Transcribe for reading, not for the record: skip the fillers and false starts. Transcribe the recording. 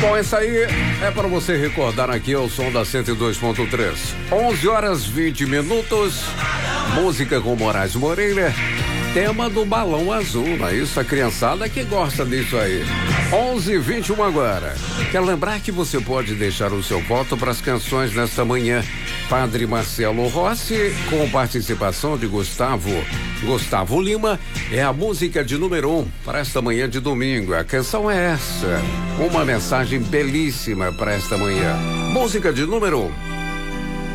Bom, essa aí é para você recordar aqui ao som da 102.3. 11h20. Música com Moraes Moreira. Tema do Balão Azul, não é isso? A criançada que gosta disso aí. 11h21 agora. Quero lembrar que você pode deixar o seu voto para as canções nesta manhã. Padre Marcelo Rossi, com participação de Gustavo Lima, é a música de número 1 para esta manhã de domingo. A canção é essa. Uma mensagem belíssima para esta manhã. Música de número 1.